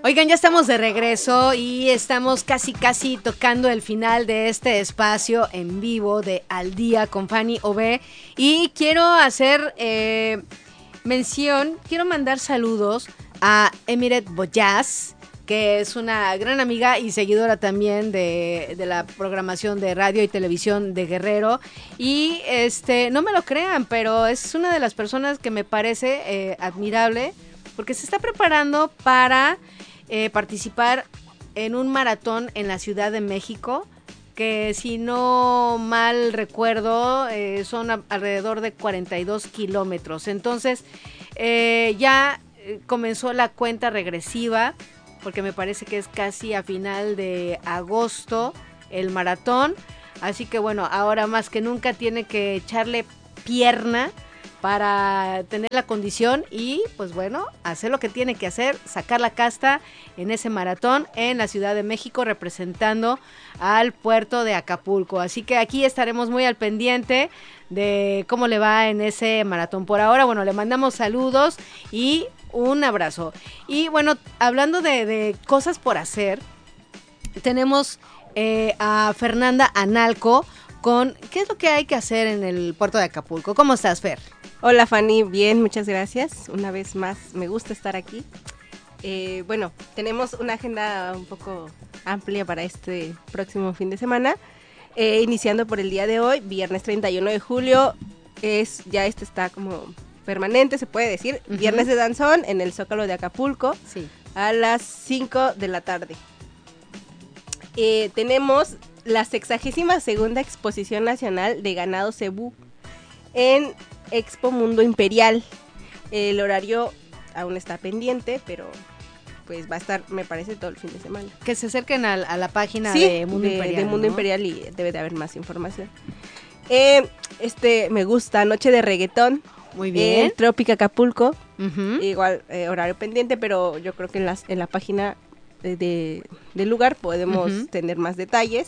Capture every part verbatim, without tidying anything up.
Oigan, ya estamos de regreso y estamos casi casi tocando el final de este espacio en vivo de Al Día con Fanny Ové. Y quiero hacer eh, mención, quiero mandar saludos a Emiret Boyaz, que es una gran amiga y seguidora también de, de la programación de radio y televisión de Guerrero. Y este, no me lo crean, pero es una de las personas que me parece eh, admirable, porque se está preparando para eh, participar en un maratón en la Ciudad de México, que si no mal recuerdo eh, son a, alrededor de cuarenta y dos kilómetros. Entonces eh, ya comenzó la cuenta regresiva, porque me parece que es casi a final de agosto el maratón. Así que bueno, ahora más que nunca tiene que echarle pierna para tener la condición y pues bueno, hacer lo que tiene que hacer, sacar la casta en ese maratón en la Ciudad de México, representando al puerto de Acapulco. Así que aquí estaremos muy al pendiente de cómo le va en ese maratón. Por ahora, bueno, le mandamos saludos y un abrazo. Y bueno, hablando de, de cosas por hacer, tenemos eh, a Fernanda Analco con ¿qué es lo que hay que hacer en el puerto de Acapulco? ¿Cómo estás, Fer? Hola, Fanny, bien, muchas gracias. Una vez más, me gusta estar aquí. Eh, bueno, tenemos una agenda un poco amplia para este próximo fin de semana, eh, iniciando por el día de hoy, viernes treinta y uno de julio, es ya este está como permanente, se puede decir, uh-huh. Viernes de danzón en el Zócalo de Acapulco, sí. A las cinco de la tarde. Eh, tenemos la sexagésima segunda exposición nacional de ganado cebú en Expo Mundo Imperial. El horario aún está pendiente, pero pues va a estar, me parece, todo el fin de semana. Que se acerquen a, a la página sí, de Mundo de, Imperial. de Mundo ¿no? Imperial y debe de haber más información. Eh, este, me gusta, Noche de Reggaetón. Muy bien. En Trópica Acapulco. Uh-huh. Igual, eh, horario pendiente, pero yo creo que en, las, en la página de, de, del lugar podemos uh-huh. tener más detalles.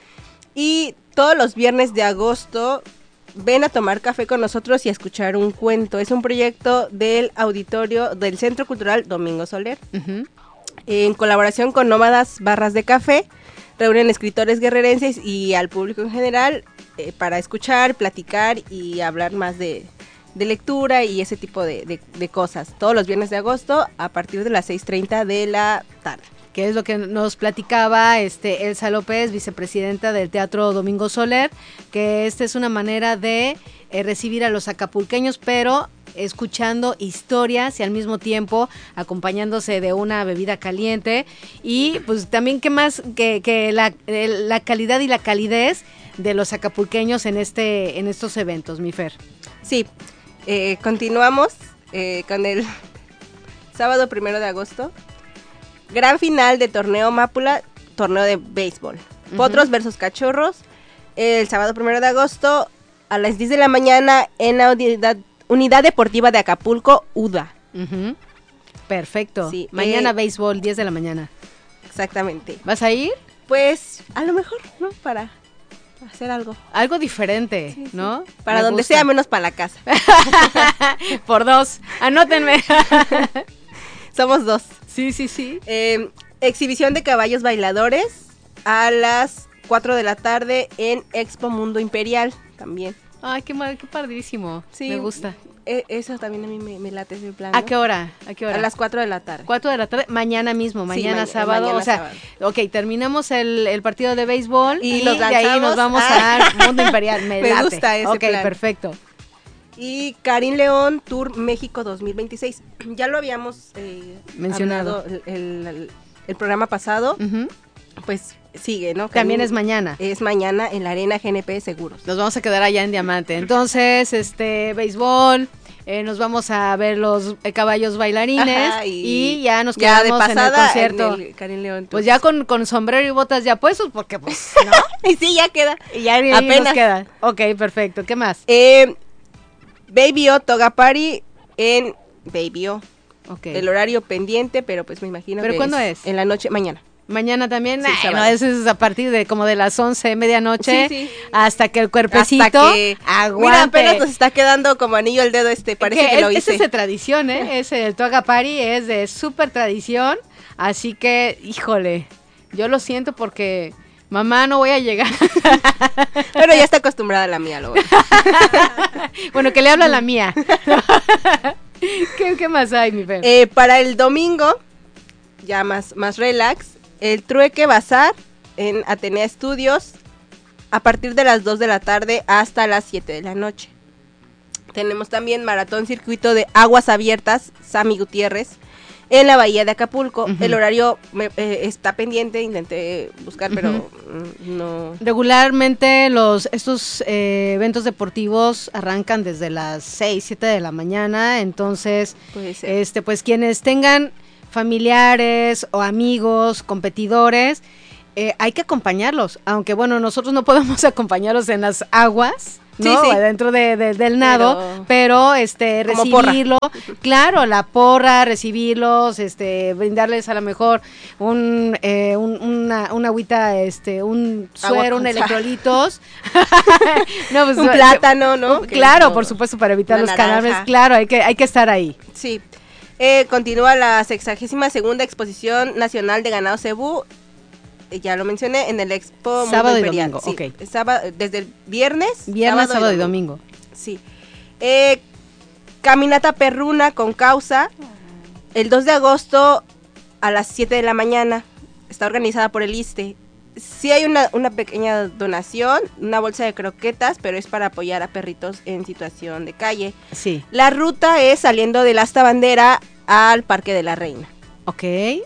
Y todos los viernes de agosto ven a tomar café con nosotros y a escuchar un cuento. Es un proyecto del auditorio del Centro Cultural Domingo Soler. Uh-huh. En colaboración con Nómadas Barras de Café, reúnen escritores guerrerenses y al público en general eh, para escuchar, platicar y hablar más de, de lectura y ese tipo de, de, de cosas. Todos los viernes de agosto a partir de las seis treinta de la tarde. Que es lo que nos platicaba este Elsa López, vicepresidenta del Teatro Domingo Soler, que esta es una manera de eh, recibir a los acapulqueños, pero escuchando historias y al mismo tiempo acompañándose de una bebida caliente. Y pues también qué más que, que la, la calidad y la calidez de los acapulqueños en este en estos eventos, mi Fer. Sí, eh, continuamos eh, con el sábado primero de agosto. Gran final de torneo Mápula, torneo de béisbol. Uh-huh. Potros versus Cachorros, el sábado primero de agosto a las diez de la mañana en la unidad, unidad deportiva de Acapulco, U D A. Uh-huh. Perfecto. Sí, mañana eh, béisbol, diez de la mañana. Exactamente. ¿Vas a ir? Pues a lo mejor, ¿no? Para hacer algo. Algo diferente, sí, sí. ¿no? Para Me donde gusta. sea, menos para la casa. Por dos, anótenme. Somos dos. Sí, sí, sí. Eh, exhibición de caballos bailadores a las cuatro de la tarde en Expo Mundo Imperial también. Ay, qué mal, qué padrísimo. Sí, me gusta. Eh, eso también a mí me, me late ese plan, ¿no? ¿A qué hora? ¿A qué hora? A las cuatro de la tarde. Cuatro de la tarde, mañana mismo, mañana sí, sábado. mañana o sea, sábado. Ok, terminamos el, el partido de béisbol y, y los de ahí nos vamos ah. al Mundo Imperial. Me, me late. gusta ese Ok, plan. perfecto. Y Karin León Tour México dos mil veintiséis. Ya lo habíamos eh, mencionado el, el, el, el programa pasado. Uh-huh. Pues sigue, ¿no? Karin, También es mañana. Es mañana en la Arena G N P Seguros. Nos vamos a quedar allá en Diamante. Entonces, este, béisbol, eh, nos vamos a ver los eh, caballos bailarines. Ajá, y, y ya nos quedamos ya de pasada, en el concierto. En el Karin León Tour. Pues ya con, con sombrero y botas ya puestos, porque pues, ¿no? Y sí, ya queda. Y ya apenas nos queda. Ok, perfecto. ¿Qué más? Eh... Baby O Toga Party en Baby O. Okay. El horario pendiente, pero pues me imagino ¿Pero que cuándo es, es? En la noche, mañana. Mañana también, Sí, ay, no, eso es a partir de como de las once, medianoche, Sí, sí. hasta que el cuerpecito Hasta que, aguante. Mira, apenas nos está quedando como anillo el dedo este, parece que, que lo es, hice. Ese es de tradición, ¿eh? Ese el Toga Party es de súper tradición, así que, híjole, yo lo siento porque mamá no voy a llegar. Pero ya está acostumbrada a la mía, lo Bueno, que le habla a la mía. ¿Qué, ¿Qué más hay, mi Fer? Eh, para el domingo, ya más, más relax, el Trueque Bazar en Atenea Studios a partir de las dos de la tarde hasta las siete de la noche. Tenemos también Maratón Circuito de Aguas Abiertas, Sammy Gutiérrez, en la Bahía de Acapulco. Uh-huh. El horario me, eh, está pendiente, intenté buscar, pero uh-huh. no. Regularmente los estos eh, eventos deportivos arrancan desde las seis, siete de la mañana, entonces este pues quienes tengan familiares o amigos, competidores, eh, hay que acompañarlos, aunque bueno, nosotros no podemos acompañarlos en las aguas, ¿no? Sí, sí. Dentro de, de, del nado, pero, pero este recibirlo, porra. Claro, la porra, recibirlos, este, brindarles a lo mejor un, eh, un una, una agüita, este, un suero, un electrolitos, no, pues, un plátano, ¿no? Un, claro, por supuesto, para evitar los calambres, claro, hay que, hay que estar ahí. Sí. Eh, continúa la sexagésima segunda exposición nacional de ganado cebú. Ya lo mencioné, en el Expo sábado Mundo y Imperial. domingo, sí, okay. sábado, desde el viernes, viernes, sábado, sábado y domingo. Y domingo. Sí. Eh, caminata perruna con causa, el dos de agosto a las siete de la mañana, está organizada por el ISSSTE. Sí hay una, una pequeña donación, una bolsa de croquetas, pero es para apoyar a perritos en situación de calle. Sí. La ruta es saliendo del Asta Bandera al Parque de la Reina. Ok.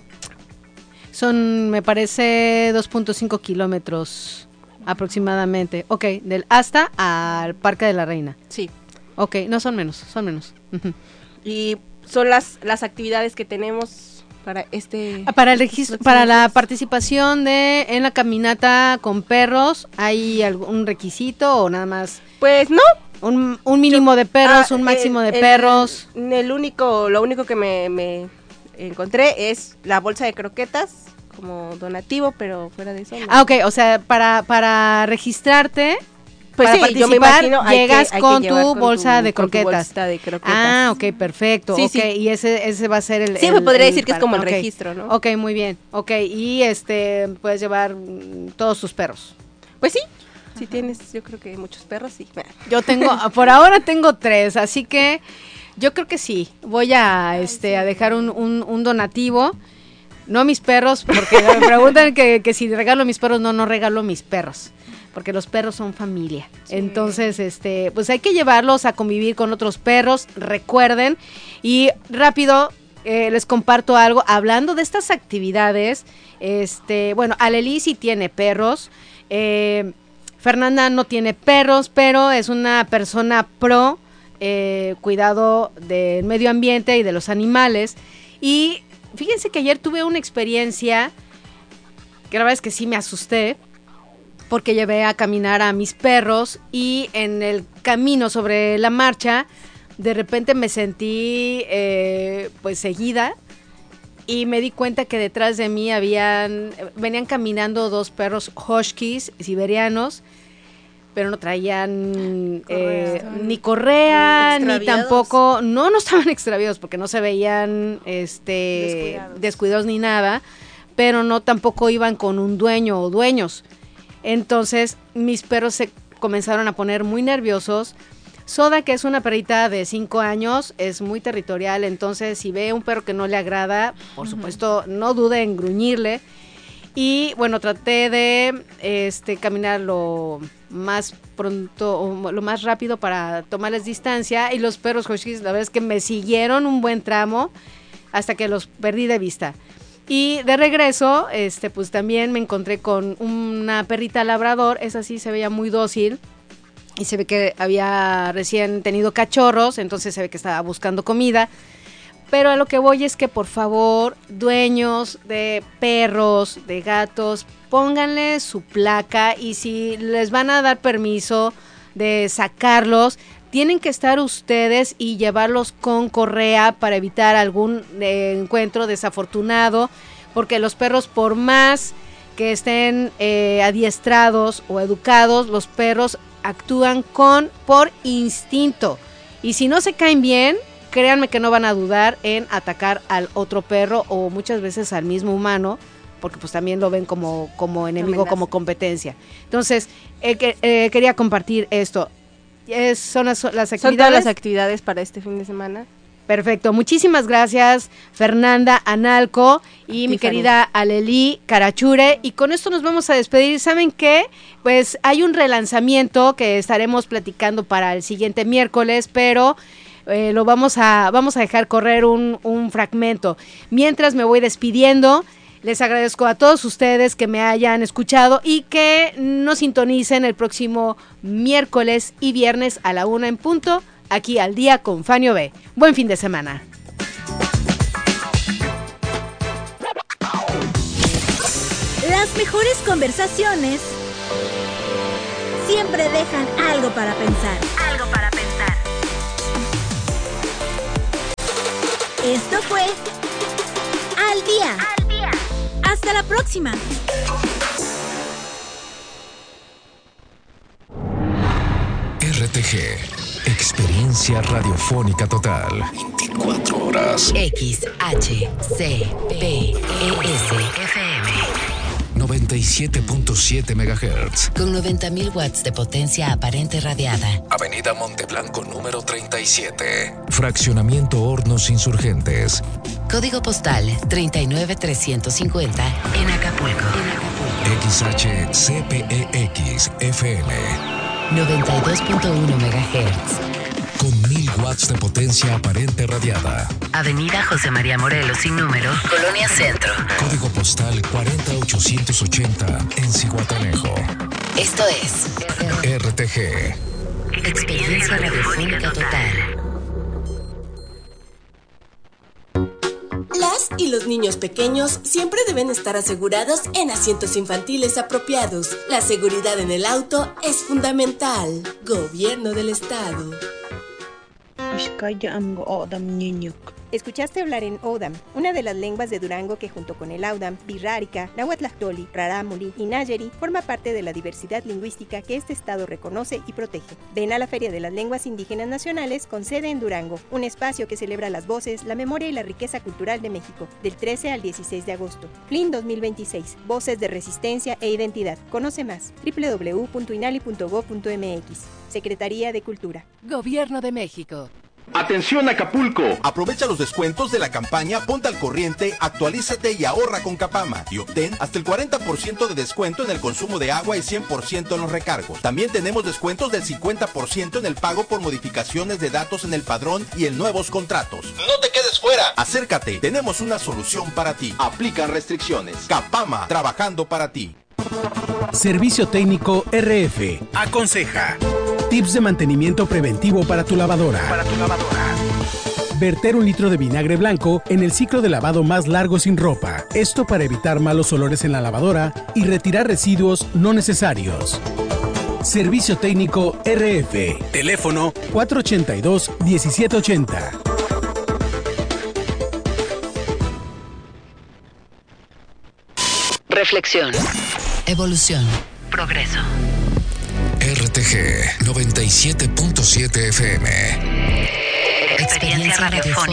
Son, me parece, dos punto cinco kilómetros aproximadamente. Ok, del Asta al Parque de la Reina. Sí. Ok, no son menos, son menos. Uh-huh. Y son las, las actividades que tenemos para este... Para el registro, para la participación de en la caminata con perros, ¿hay algún requisito o nada más? Pues no. Un, un mínimo Yo, de perros, ah, un máximo el, de perros. El, el único, lo único que me, me encontré es la bolsa de croquetas como donativo, pero fuera de eso. ¿No? Ah, ok, o sea, para, para registrarte, pues para sí, participar, yo me imagino, llegas hay que, con, hay tu con bolsa tu, de croquetas. Con tu bolsa de croquetas. Ah, ok, perfecto. Sí, okay, sí. Y ese ese va a ser el... Sí, el, me podría el, decir que para, es como el okay. registro, ¿no? Ok, muy bien. Ok, y este, puedes llevar todos tus perros. Pues sí. Si tienes, yo creo que muchos perros, sí. Yo tengo, por ahora tengo tres, así que yo creo que sí. Voy a, este, a dejar un, un, un donativo. No mis perros, porque me preguntan que, que si regalo mis perros. No, no regalo mis perros, porque los perros son familia. Sí. Entonces, este, pues hay que llevarlos a convivir con otros perros, recuerden. Y rápido, eh, les comparto algo. Hablando de estas actividades, este, bueno, Aleli sí tiene perros, eh, Fernanda no tiene perros, pero es una persona pro eh, cuidado del medio ambiente y de los animales. Y fíjense que ayer tuve una experiencia que la verdad es que sí me asusté, porque llevé a caminar a mis perros y en el camino sobre la marcha de repente me sentí eh, pues seguida. Y me di cuenta que detrás de mí habían, venían caminando dos perros huskies siberianos, pero no traían correa, eh, ni correa, ni tampoco, no, no estaban extraviados porque no se veían este descuidados. descuidados ni nada, pero no tampoco iban con un dueño o dueños. Entonces mis perros se comenzaron a poner muy nerviosos. Soda, que es una perrita de cinco años, es muy territorial, entonces si ve un perro que no le agrada, por uh-huh. supuesto, no dude en gruñirle. Y bueno, traté de este caminar lo más pronto, o lo más rápido para tomarles distancia, y los perros huskies, la verdad es que me siguieron un buen tramo hasta que los perdí de vista. Y de regreso, este pues también me encontré con una perrita labrador, esa sí se veía muy dócil, y se ve que había recién tenido cachorros, entonces se ve que estaba buscando comida. Pero a lo que voy es que, por favor, dueños de perros, de gatos, pónganle su placa, y si les van a dar permiso de sacarlos, tienen que estar ustedes y llevarlos con correa para evitar algún eh, encuentro desafortunado porque los perros, por más que estén eh, adiestrados o educados, los perros actúan con por instinto, y si no se caen bien, créanme que no van a dudar en atacar al otro perro o muchas veces al mismo humano, porque pues también lo ven como, como enemigo, como competencia. Entonces, eh, que, eh, quería compartir esto. Es, son las, las actividades. Son todas las actividades para este fin de semana. Perfecto, muchísimas gracias Fernanda Analco y Tiffany. Mi querida Aleli Carachure, y con esto nos vamos a despedir. ¿Saben qué? Pues hay un relanzamiento que estaremos platicando para el siguiente miércoles, pero eh, lo vamos a, vamos a dejar correr un, un fragmento. Mientras me voy despidiendo, les agradezco a todos ustedes que me hayan escuchado y que nos sintonicen el próximo miércoles y viernes a la una en punto, aquí al día con Fanny O B. Buen fin de semana. Las mejores conversaciones siempre dejan algo para pensar. Algo para pensar. Esto fue Al Día. Al Día. Hasta la próxima. R T G, experiencia radiofónica total. veinticuatro horas. X H C P E S F M noventa y siete punto siete megahertz. Con noventa mil watts de potencia aparente radiada. Avenida Monteblanco número treinta y siete. Fraccionamiento Hornos Insurgentes. Código postal treinta y nueve trescientos cincuenta en Acapulco. X H C P E X F M noventa y dos punto uno megahertz. Con mil watts de potencia aparente radiada. Avenida José María Morelos sin número, Colonia Centro. Código postal cuarenta ochocientos ochenta en Zihuatanejo. Esto es R T G, experiencia radiofónica total. Las y los niños pequeños siempre deben estar asegurados en asientos infantiles apropiados. La seguridad en el auto es fundamental. Gobierno del Estado. Escuchaste hablar en Odam, una de las lenguas de Durango que junto con el Audam, Birrárica, Nahuatlactoli, Rarámuri y Nayeri forma parte de la diversidad lingüística que este estado reconoce y protege. Ven a la Feria de las Lenguas Indígenas Nacionales con sede en Durango, un espacio que celebra las voces, la memoria y la riqueza cultural de México, del trece al dieciséis de agosto. F L I N dos mil veintiséis, Voces de Resistencia e Identidad. Conoce más, doble u doble u doble u punto inali punto gob punto eme equis. Secretaría de Cultura. Gobierno de México. ¡Atención Acapulco! Aprovecha los descuentos de la campaña Ponte al Corriente, actualízate y ahorra con Capama. Y obtén hasta el cuarenta por ciento de descuento en el consumo de agua y cien por ciento en los recargos. También tenemos descuentos del cincuenta por ciento en el pago por modificaciones de datos en el padrón y en nuevos contratos. ¡No te quedes fuera! Acércate, tenemos una solución para ti. Aplican restricciones. Capama, trabajando para ti. Servicio Técnico R F. Aconseja. Tips de mantenimiento preventivo para tu lavadora. Para tu lavadora. Verter un litro de vinagre blanco en el ciclo de lavado más largo sin ropa. Esto para evitar malos olores en la lavadora y retirar residuos no necesarios. Servicio Técnico R F. Teléfono cuatro ochenta y dos, diecisiete ochenta. Reflexión. Evolución. Progreso. R T G noventa y siete punto siete F M. Experiencia radiofónica.